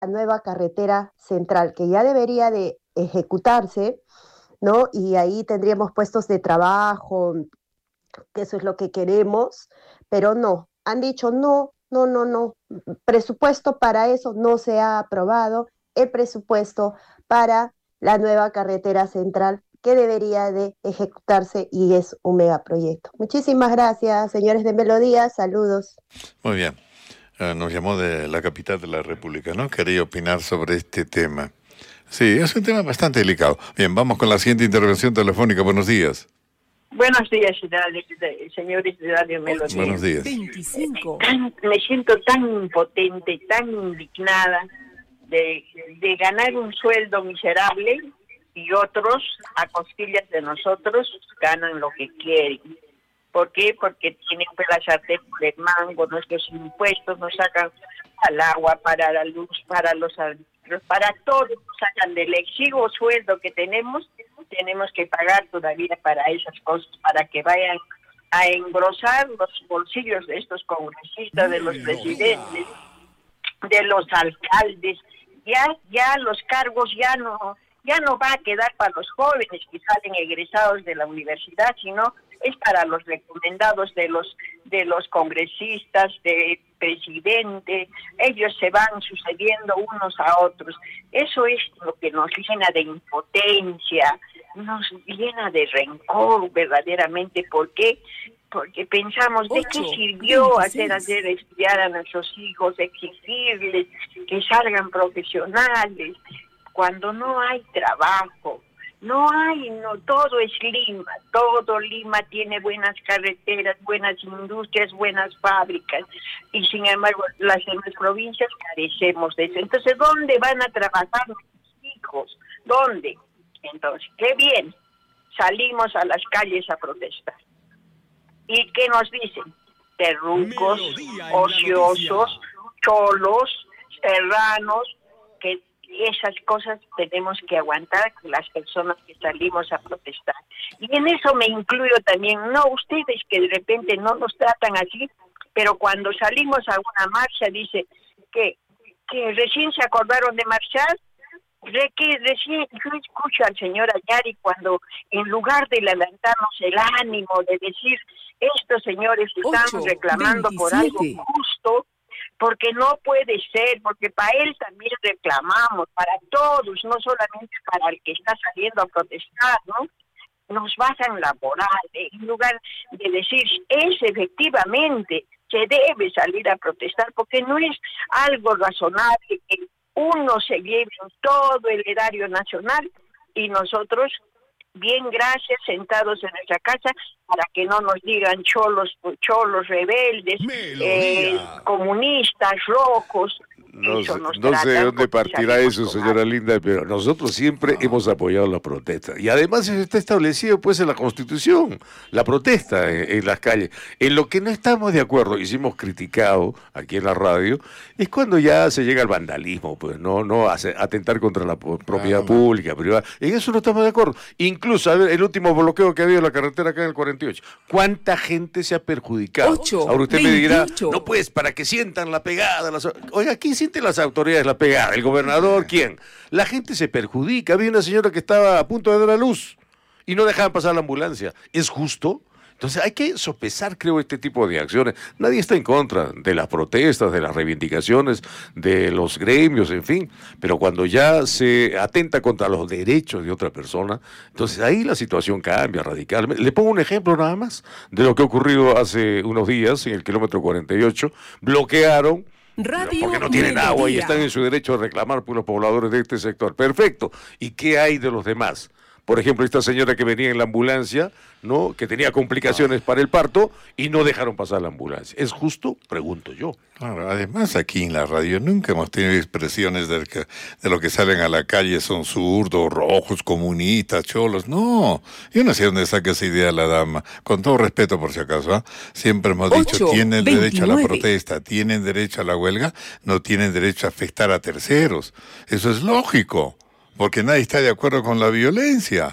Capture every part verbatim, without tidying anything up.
la nueva carretera central, que ya debería de ejecutarse, ¿no? Y ahí tendríamos puestos de trabajo, que eso es lo que queremos, pero no, han dicho no, no, no, no, presupuesto para eso no se ha aprobado, el presupuesto para la nueva carretera central que debería de ejecutarse y es un megaproyecto. Muchísimas gracias, señores de Melodía, saludos. Muy bien. Uh, nos llamó de la capital de la República, ¿no? Quería opinar sobre este tema. Sí, es un tema bastante delicado. Bien, vamos con la siguiente intervención telefónica. Buenos días. Buenos días, señores de Radio Melodía. Buenos días. veinticinco. Tan, me siento tan impotente, tan indignada de, de ganar un sueldo miserable y otros, a costillas de nosotros, ganan lo que quieren. ¿Por qué? Porque tienen la sartén de mango, nuestros impuestos nos sacan al agua, para la luz, para los arbitros, para todo, nos sacan del exiguo sueldo que tenemos, tenemos que pagar todavía para esas cosas, para que vayan a engrosar los bolsillos de estos congresistas, de los presidentes, de los alcaldes. Ya, ya los cargos ya no, ya no va a quedar para los jóvenes que salen egresados de la universidad, sino es para los recomendados de los de los congresistas, de presidente. Ellos se van sucediendo unos a otros. Eso es lo que nos llena de impotencia, nos llena de rencor verdaderamente. ¿Por qué? Porque pensamos, ¿de qué sirvió hacer hacer estudiar a nuestros hijos, exigirles que salgan profesionales, cuando no hay trabajo? No hay, no, todo es Lima, todo Lima tiene buenas carreteras, buenas industrias, buenas fábricas, y sin embargo las demás provincias carecemos de eso. Entonces, ¿dónde van a trabajar nuestros hijos? ¿Dónde? Entonces, qué bien, salimos a las calles a protestar. ¿Y qué nos dicen? Terrucos, ociosos, cholos, serranos, que esas cosas tenemos que aguantar las personas que salimos a protestar. Y en eso me incluyo también, no ustedes que de repente no nos tratan así, pero cuando salimos a una marcha dice que, que recién se acordaron de marchar, de que recién yo escucho al señor Ayari cuando en lugar de levantarnos el ánimo, de decir estos señores están reclamando por algo justo, porque no puede ser, porque para él también reclamamos, para todos, no solamente para el que está saliendo a protestar, ¿no? Nos bajan la moral, en lugar de decir, es efectivamente, se debe salir a protestar, porque no es algo razonable que uno se lleve todo el erario nacional y nosotros, bien gracias, sentados en nuestra casa, para que no nos digan cholos, cholos rebeldes, eh, comunistas, rojos. No, sé, no sé de dónde partirá eso, señora Linda, pero nosotros siempre no. hemos apoyado la protesta. Y además está establecido pues en la Constitución, la protesta en, en las calles. En lo que no estamos de acuerdo, y sí hemos criticado aquí en la radio, es cuando ya se llega al vandalismo, pues no, no hace, atentar contra la propiedad ah, pública, privada. En eso no estamos de acuerdo. Incluso, a ver, el último bloqueo que ha habido en la carretera acá en el cuarenta y ocho, ¿cuánta gente se ha perjudicado? ocho, Ahora usted veintiocho. me dirá, no pues, para que sientan la pegada. Las... Oiga, aquí sienten las autoridades la pegada, el gobernador, ¿quién? La gente se perjudica. Había una señora que estaba a punto de dar a luz y no dejaban pasar la ambulancia. ¿Es justo? Entonces hay que sopesar, creo, este tipo de acciones. Nadie está en contra de las protestas, de las reivindicaciones, de los gremios, en fin. Pero cuando ya se atenta contra los derechos de otra persona, entonces ahí la situación cambia radicalmente. Le pongo un ejemplo nada más de lo que ha ocurrido hace unos días en el kilómetro cuarenta y ocho. Bloquearon Radio porque no tienen Melodía. agua y están en su derecho a reclamar por los pobladores de este sector. Perfecto. ¿Y qué hay de los demás? Por ejemplo, esta señora que venía en la ambulancia, ¿no? Que tenía complicaciones para el parto y no dejaron pasar la ambulancia. ¿Es justo? Pregunto yo. Claro, además aquí en la radio nunca hemos tenido expresiones de, que, de lo que salen a la calle son zurdos, rojos, comunistas, cholos. No, yo no sé dónde saca esa idea la dama. Con todo respeto, por si acaso, ¿eh? Siempre hemos dicho, ocho, tienen veintinueve. derecho a la protesta, tienen derecho a la huelga, no tienen derecho a afectar a terceros. Eso es lógico, porque nadie está de acuerdo con la violencia.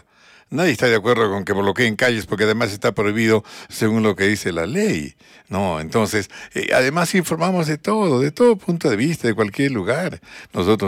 Nadie está de acuerdo con que bloqueen calles porque además está prohibido según lo que dice la ley. No, entonces, eh, además informamos de todo, de todo punto de vista, de cualquier lugar. Nosotros